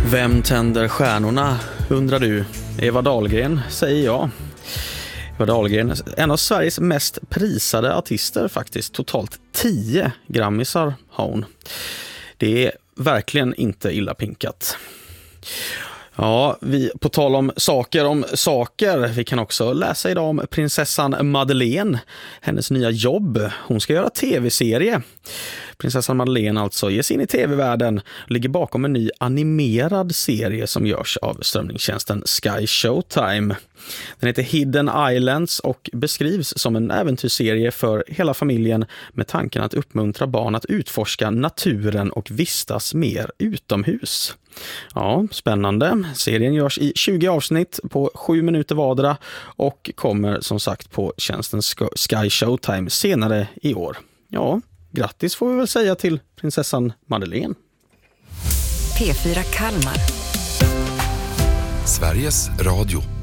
Vem tänder stjärnorna, undrar du? Eva Dahlgren, säger jag. Eva Dahlgren, en av Sveriges mest prisade artister faktiskt. Totalt 10 grammisar har hon. Det är verkligen inte illa pinkat. Ja, på tal om saker. Vi kan också läsa idag om prinsessan Madeleine. Hennes nya jobb. Hon ska göra tv-serie. Prinsessan Madeleine alltså ger sig in i tv-världen och ligger bakom en ny animerad serie som görs av strömningstjänsten Sky Showtime. Den heter Hidden Islands och beskrivs som en äventyrsserie för hela familjen med tanken att uppmuntra barn att utforska naturen och vistas mer utomhus. Ja, spännande. Serien görs i 20 avsnitt på 7 minuter vardera och kommer som sagt på tjänsten Sky Showtime senare i år. Ja, grattis får vi väl säga till prinsessan Madeleine. P4 Kalmar. Sveriges Radio.